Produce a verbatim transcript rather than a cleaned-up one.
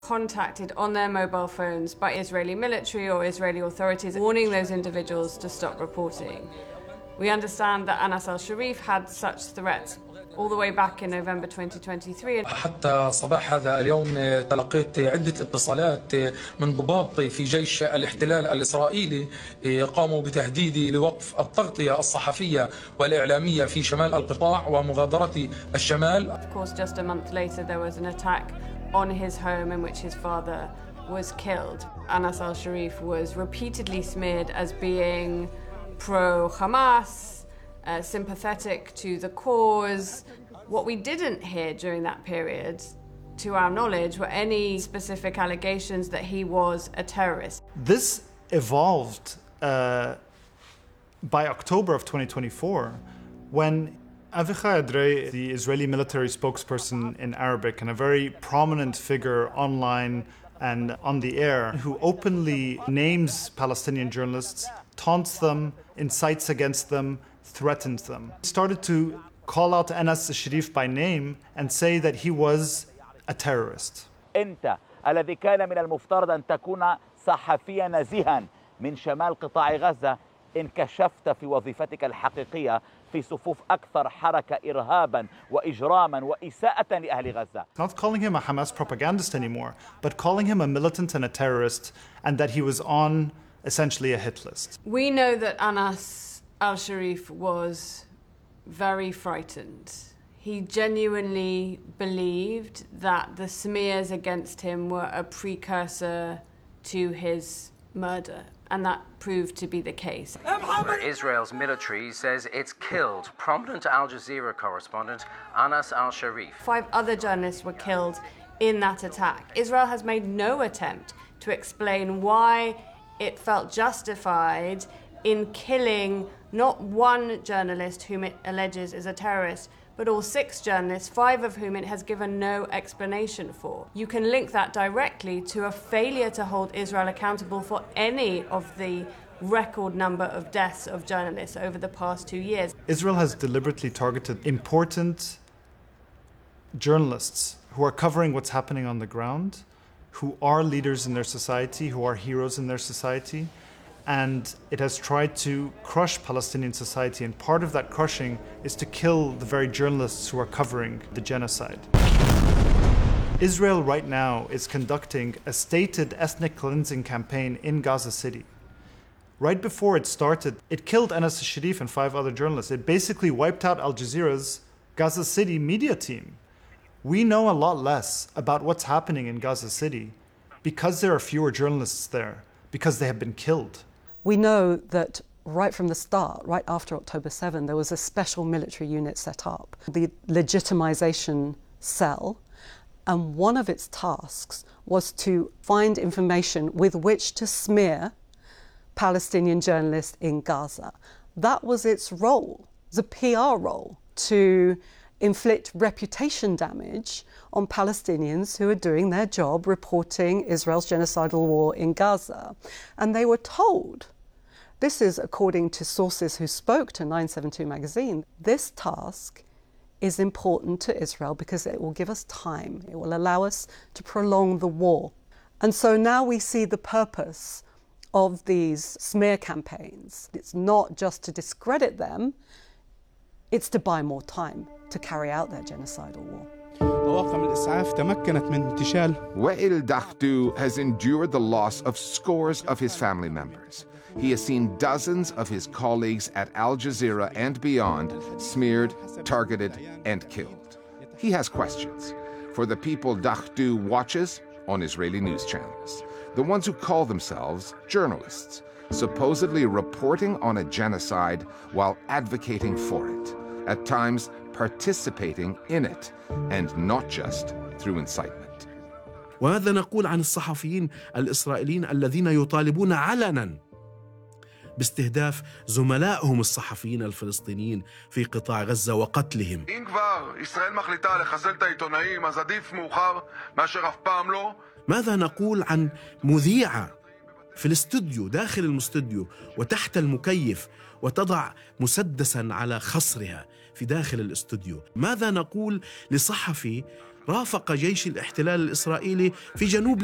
contacted on their mobile phones by Israeli military or Israeli authorities, warning those individuals to stop reporting. We understand that Anas al-Sharif had such threats all the way back in November twenty twenty-three. حتى صباح هذا اليوم تلقيت عدة اتصالات من ضباط في جيش الاحتلال الإسرائيلي قاموا بتهديدي لوقف التغطية الصحفية والإعلامية في شمال القطاع ومغادرة الشمال. Of course, just a month later there was an attack on his home in which his father was killed. Anas al-Sharif was repeatedly smeared as being pro-Hamas, Uh, sympathetic to the cause. What we didn't hear during that period, to our knowledge, were any specific allegations that he was a terrorist. This evolved uh, by October of twenty twenty-four when Avichai Adrei, the Israeli military spokesperson in Arabic and a very prominent figure online and on the air, who openly names Palestinian journalists, taunts them, incites against them, threatened them. He started to call out Anas al-Sharif by name and say that he was a terrorist. أنت الذي كان من المفترض أن تكون صحفيا نزيها من شمال قطاع غزة انكشفت في وظيفتك الحقيقية في صفوف أكثر حركة إرهابا وإجراما وإساءة لأهل غزة. Not calling him a Hamas propagandist anymore, but calling him a militant and a terrorist, and that he was on essentially a hit list. We know that Anas al-Sharif was very frightened. He genuinely believed that the smears against him were a precursor to his murder, and that proved to be the case. Israel's military says it's killed prominent Al Jazeera correspondent Anas al-Sharif. Five other journalists were killed in that attack. Israel has made no attempt to explain why it felt justified in killing not one journalist whom it alleges is a terrorist, but all six journalists, five of whom it has given no explanation for. You can link that directly to a failure to hold Israel accountable for any of the record number of deaths of journalists over the past two years. Israel has deliberately targeted important journalists who are covering what's happening on the ground, who are leaders in their society, who are heroes in their society, and it has tried to crush Palestinian society, and part of that crushing is to kill the very journalists who are covering the genocide. Israel right now is conducting a stated ethnic cleansing campaign in Gaza City. Right before it started, it killed Anas al-Sharif and five other journalists. It basically wiped out Al Jazeera's Gaza City media team. We know a lot less about what's happening in Gaza City because there are fewer journalists there, because they have been killed. We know that right from the start, right after October seventh, there was a special military unit set up, the legitimization cell, and one of its tasks was to find information with which to smear Palestinian journalists in Gaza. That was its role, the P R role, to inflict reputation damage on Palestinians who are doing their job reporting Israel's genocidal war in Gaza. And they were told, this is according to sources who spoke to nine seventy-two magazine, this task is important to Israel because it will give us time. It will allow us to prolong the war. And so now we see the purpose of these smear campaigns. It's not just to discredit them, it's to buy more time to carry out their genocidal war. Wael Dahdouh has endured the loss of scores of his family members. He has seen dozens of his colleagues at Al Jazeera and beyond smeared, targeted, and killed. He has questions for the people Dahdouh watches on Israeli news channels, the ones who call themselves journalists, supposedly reporting on a genocide while advocating for it, at times participating in it, and not just through incitement. وماذا نقول عن الصحفيين الإسرائيليين الذين يطالبون علناً باستهداف زملائهم الصحفيين الفلسطينيين في قطاع غزة وقتلهم؟ אם כבר ישראל מחליטה לחסל את העיתונאים, אז עדיף מאוחר מאשר אף פעם לא. ماذا نقول عن مذيعة في الاستوديو داخل الاستوديو وتحت المكيف وتضع مسدساً على خصرها في داخل الاستوديو؟ ماذا نقول لصحفي رافق جيش الاحتلال الإسرائيلي في جنوب